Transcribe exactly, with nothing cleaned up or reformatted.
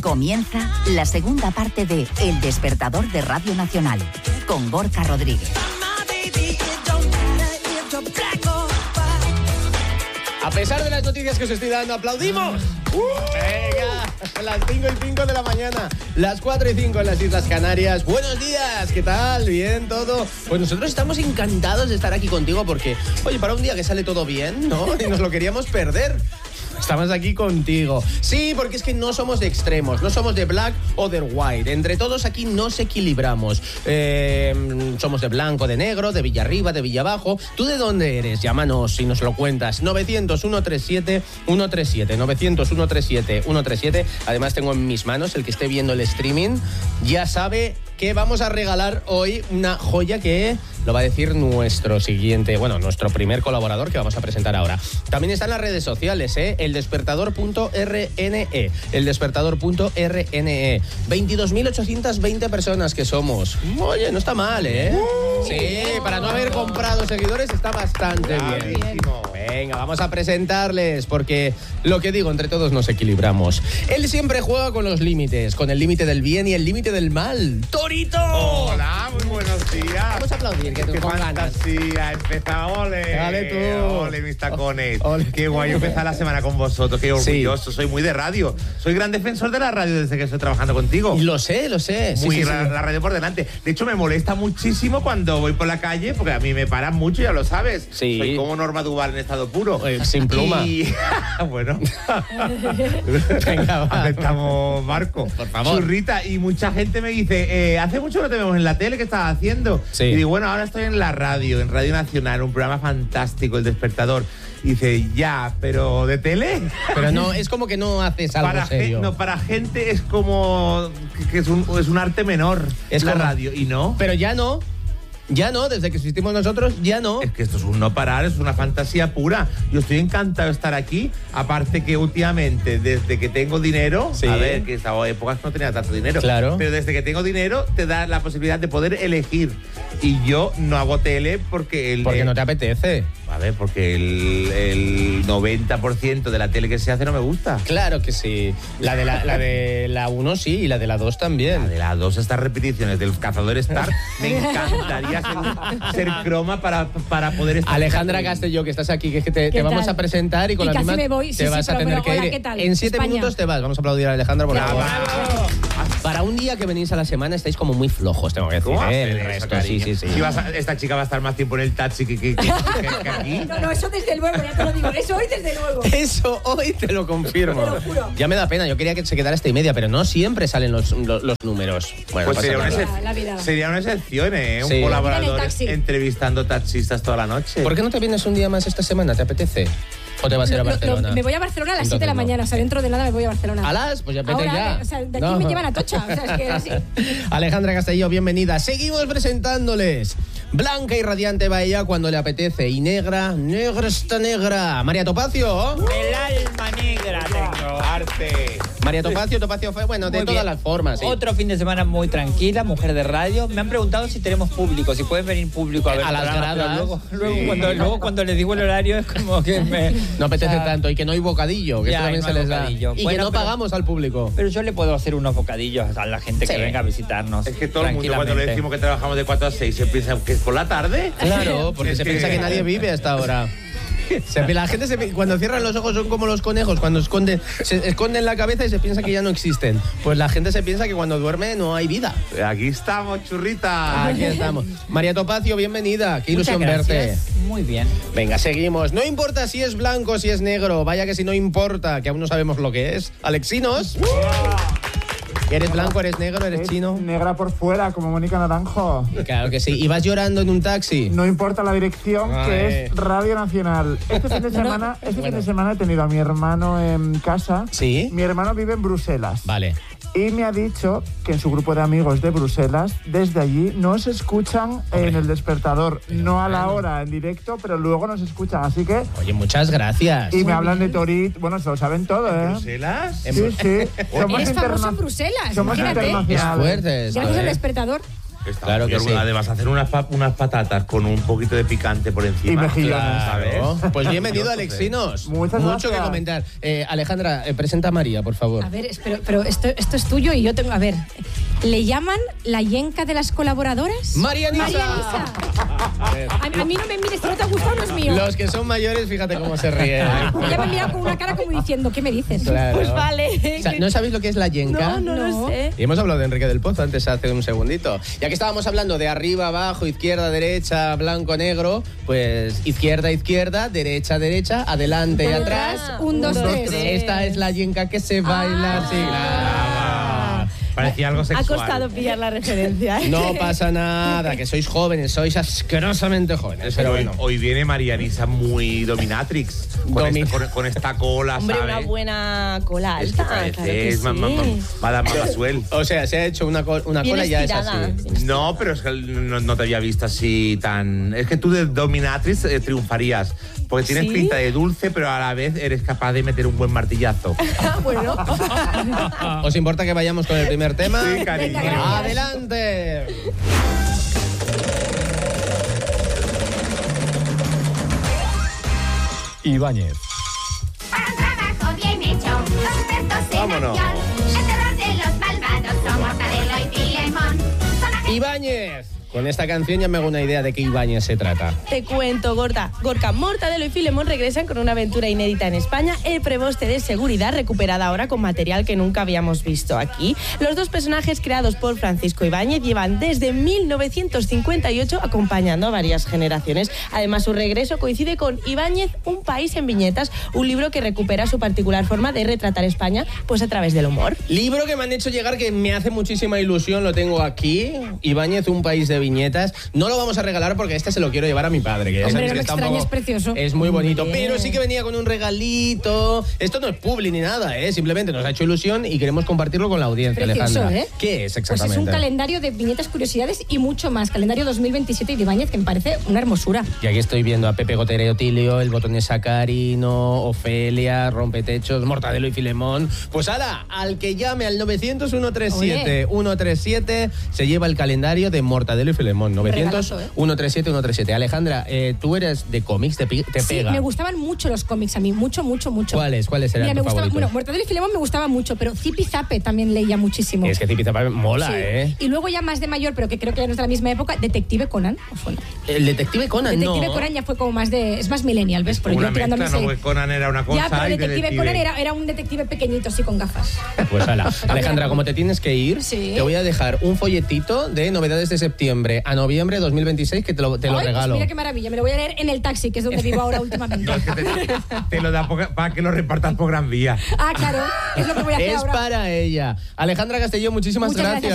Comienza la segunda parte de El Despertador de Radio Nacional, con Gorka Rodríguez. A pesar de las noticias que os estoy dando, aplaudimos. Uh, venga, las cinco y cinco de la mañana, las cuatro y cinco en las Islas Canarias. Buenos días, ¿qué tal? ¿Bien todo? Pues nosotros estamos encantados de estar aquí contigo porque, oye, para un día que sale todo bien, ¿no? Y nos lo queríamos perder. Estamos aquí contigo. Sí, porque es que no somos de extremos, no somos de black o de white. Entre todos aquí nos equilibramos. Eh, somos de blanco, de negro, de Villarriba, de Villabajo. ¿Tú de dónde eres? Llámanos si nos lo cuentas. novecientos, ciento treinta y siete, ciento treinta y siete. novecientos, ciento treinta y siete, ciento treinta y siete. Además tengo en mis manos, el que esté viendo el streaming, ya sabe que vamos a regalar hoy una joya que lo va a decir nuestro siguiente, bueno, nuestro primer colaborador que vamos a presentar ahora. También está en las redes sociales, ¿eh? el despertador punto r n e. el despertador punto r n e. veintidós mil ochocientas veinte personas que somos. Oye, no está mal, ¿eh? Uh, sí, para no haber comprado seguidores está bastante bien. bien. Venga, vamos a presentarles, porque lo que digo, entre todos nos equilibramos. Él siempre juega con los límites, con el límite del bien y el límite del mal. ¡Torito! Hola, muy buenos días. Vamos a aplaudir, que tú Qué con ganas. fantasía, empezamos, ole. Dale tú. Ole, mis tacones. Ole. Qué guay empezar la semana con vosotros, qué orgulloso. Sí. Soy muy de radio. Soy gran defensor de la radio desde que estoy trabajando contigo. Lo sé, lo sé. Muy sí, sí, la, sí. la radio por delante. De hecho, me molesta muchísimo cuando voy por la calle, porque a mí me paran mucho, ya lo sabes. Sí. Soy como Norma Duval en estado puro. Eh, sin pluma. Y... bueno. Venga, va. Aceptamos, Marco. Por favor. Churrita. Y mucha gente me dice, eh, hace mucho que no te vemos en la tele, ¿qué estás haciendo? Sí. Y digo, bueno, ahora estoy en la radio, en Radio Nacional, un programa fantástico, El Despertador. Y dice, ya, pero ¿de tele? Pero no, es como que no haces algo para serio. Gen, no, para gente es como que, que es, un, es un arte menor, es la como, radio, y no. Pero ya no. Ya no, desde que existimos nosotros, ya no. Es que esto es un no parar, es una fantasía pura. Yo estoy encantado de estar aquí. Aparte que últimamente, desde que tengo dinero, sí. a ver, que esta época no tenía tanto dinero, claro. pero desde que tengo dinero te da la posibilidad de poder elegir. Y yo no hago tele porque... El, porque el, no te apetece. A ver, porque el, el noventa por ciento de la tele que se hace no me gusta. Claro que sí. La de la, la de la uno sí, y la de la dos también. La de la dos, estas repeticiones del Cazador Star, me encantaría ser, ser croma para, para poder estar... Alejandra Castelló, que estás aquí, que es que te, te vamos a presentar y con y la casi misma me voy. te Sí, vas sí, a pero, tener pero, que hola, ir. ¿qué tal? En siete España. minutos te vas. Vamos a aplaudir a Alejandra porque ¡Bravo! para un día que venís a la semana estáis como muy flojos, tengo que decir. ¿Cómo ¿eh? hacer El eso, resto, cariño? sí, sí, sí. Si vas a, esta chica va a estar más tiempo en el taxi que, que, que, que, que aquí. No, no, eso desde luego, ya te lo digo. Eso hoy desde luego. Eso hoy te lo confirmo. Te lo juro. Ya me da pena, yo quería que se quedara esta y media, pero no siempre salen los, los, los números. Bueno, Pues no sería pasa una, nada. La vida. sería una excepción, ¿eh? Un Sí. colaborador taxi. entrevistando taxistas toda la noche. ¿Por qué no te vienes un día más esta semana? ¿Te apetece? ¿O te vas a ir a Lo- lo- Barcelona? me voy a Barcelona a las Entonces siete de la no. mañana. O sea, dentro de nada me voy a Barcelona. ¿A las? Pues ya vete Ahora, ya. eh, o sea, de aquí No. me llevan a Tocha. O sea, es que así. Alejandra Castelló, bienvenida. Seguimos presentándoles. Blanca y radiante va ella cuando le apetece. Y negra, negra está negra. María Topacio. El alma negra tengo. Arte. María Topacio, Topacio fue, bueno, de Muy todas bien. las formas. Sí. Otro fin de semana muy tranquila, mujer de radio. Me han preguntado si tenemos público, si pueden venir público a ver A el las programa, pero gradas. Luego, luego, Sí. cuando, luego cuando les digo el horario es como que me... No apetece o sea, tanto. Y que no hay bocadillo, que Ya, esto también no se hay les da. bocadillo. Y Bueno, que no pero- pagamos al público. Pero yo le puedo hacer unos bocadillos a la gente Sí. que venga a visitarnos. Es que todo el mundo cuando le tranquilamente. decimos que trabajamos de cuatro a seis se piensa que es por la tarde. Claro, porque Es se que- piensa que nadie vive hasta ahora. Se- la gente se, pi- cuando cierran los ojos son como los conejos, cuando esconden, se esconden la cabeza y se piensa que ya no existen. Pues la gente se piensa que cuando duerme no hay vida. Aquí estamos, churrita. Aquí estamos. María Topacio, bienvenida. Qué ilusión Muchas verte. gracias. Muy bien. Venga, seguimos. No importa si es blanco o si es negro. Vaya que si no importa, que aún no sabemos lo que es. Alexinos. ¿Eres blanco, eres negro, eres Es chino? negra por fuera, como Mónica Naranjo. Claro que sí. ¿Y vas llorando en un taxi? No importa la dirección, Ay. que es Radio Nacional. Este fin de semana, este Bueno. fin de semana he tenido a mi hermano en casa. ¿Sí? Mi hermano vive en Bruselas. Vale. Y me ha dicho que en su grupo de amigos de Bruselas, desde allí, nos escuchan en el despertador. No a la hora en directo, pero luego nos escuchan. Así que... Oye, muchas gracias. Y me hablan de Torit. Bueno, se lo saben todo, ¿eh? ¿Bruselas? Sí, sí. Somos Eres famoso interna- en Bruselas. Somos imagínate. Es internacionales. fuerte esto, Gracias al ¿eh? despertador. Está Claro muy que sí. orgullosa. Además, hacer unas, pa- unas patatas con un poquito de picante por encima. Y mejillones. Claro. ¿sabes? Pues bienvenido, Orgulloso, Alexinos. Muchas Mucho que gracias. comentar. Eh, Alejandra, eh, presenta a María, por favor. A ver, es- pero, pero esto, esto es tuyo y yo tengo. A ver, ¿le llaman la yenca de las colaboradoras? Marianisa. Marianisa. A, a mí no me mires, si no te ha gustado, no es mío. Los que son mayores, fíjate cómo se ríen. Ya me mira con una cara como diciendo, ¿qué me dices? Claro. Pues vale. O sea, ¿no sabéis lo que es la yenca? No, no, lo No. sé. Y hemos hablado de Enrique del Pozo antes, hace un segundito. Ya que estábamos hablando de arriba, abajo, izquierda, derecha, blanco, negro, pues izquierda, izquierda, derecha, derecha, adelante y Por atrás. atrás, un, dos, tres. Esta es la yenca que se baila así. Claro. Parecía algo Ha sexual. costado pillar la referencia. ¿eh? No pasa nada, que sois jóvenes, sois asquerosamente jóvenes. Pero hoy, bueno. hoy viene Marianisa muy dominatrix. Con, Domi- esta, con, con esta cola, Hombre, ¿sabes? una buena cola Es que alta. parece, claro que es sí. ma- ma- ma- Madame Masuel. O sea, se ha hecho una, co- una Bien cola y ya es estirada. así. No, pero es que no, no te había visto así tan... Es que tú de dominatrix eh, triunfarías. Porque tienes ¿Sí? pinta de dulce, pero a la vez eres capaz de meter un buen martillazo. Ah, bueno. ¿Os importa que vayamos con el primer tema? Sí, cariño. Venga, gracias. ¡Adelante! Ibáñez. Para un trabajo bien hecho, los expertos en Vámonos. acción. El terror de los malvados son Mortadelo y Filemón. Son agentes Ibáñez. Con esta canción ya me hago una idea de qué Ibáñez se trata. Te cuento, Gorka. Gorka, Mortadelo y Filemón regresan con una aventura inédita en España, el preboste de seguridad recuperada ahora con material que nunca habíamos visto aquí. Los dos personajes creados por Francisco Ibáñez llevan desde mil novecientos cincuenta y ocho acompañando a varias generaciones. Además, su regreso coincide con Ibáñez, un país en viñetas, un libro que recupera su particular forma de retratar España pues a través del humor. Libro que me han hecho llegar que me hace muchísima ilusión, lo tengo aquí. Ibáñez, un país de viñetas. No lo vamos a regalar porque este se lo quiero llevar a mi padre. Que ya Hombre, sabéis no que me está un extraña, poco- es precioso. Es muy bonito, Bien. pero sí que venía con un regalito. Esto no es publi ni nada, ¿eh? Simplemente nos ha hecho ilusión y queremos compartirlo con la audiencia, Precioso, Alejandra. ¿eh? ¿Qué es Pues exactamente? es un calendario de viñetas, curiosidades y mucho más. Calendario dos mil veintisiete y de Ibáñez, que me parece una hermosura. Y aquí estoy viendo a Pepe Gotera Otilio, el botón de Sacarino, Ofelia, Rompetechos, Mortadelo y Filemón. Pues ala, al que llame al novecientos, ciento treinta y siete, ciento treinta y siete se lleva el calendario de Mortadelo y Filemón. novecientos, Regalazo, ¿eh? ciento treinta y siete, ciento treinta y siete. Alejandra, eh, tú eres de cómics, te, pi- te Sí, pega. me gustaban mucho los cómics a mí, mucho, mucho, mucho. ¿Cuáles? ¿Cuáles eran Mira, me tus gustaba, favoritos? bueno, Mortadelo y Filemón me gustaba mucho, pero Zipi Zape también leía muchísimo. Es que Zipizapa mola, Sí. ¿eh? Y luego ya más de mayor, pero que creo que ya no es de la misma época, Detective Conan. ¿Os suena? El detective Conan, Detective no. Conan ya fue como más de... Es más millennial, ¿ves? Pero Una yo tirándome mezcla, ¿no? ese- Porque Conan era una cosa Ya, pero y Detective Conan era, era un detective pequeñito, así con gafas. Pues ala. Alejandra, como te tienes que ir, Sí. te voy a dejar un folletito de novedades de septiembre a noviembre de dos mil veintiséis que te lo, te lo Ay, pues regalo. mira qué maravilla, me lo voy a leer en el taxi, que es donde vivo ahora últimamente. No, es que te, te lo da por- para que lo repartas por Gran Vía. Ah, claro, es lo que voy a hacer Es ahora. para ella. Alejandra Castelló, muchísimas Muchas gracias. gracias.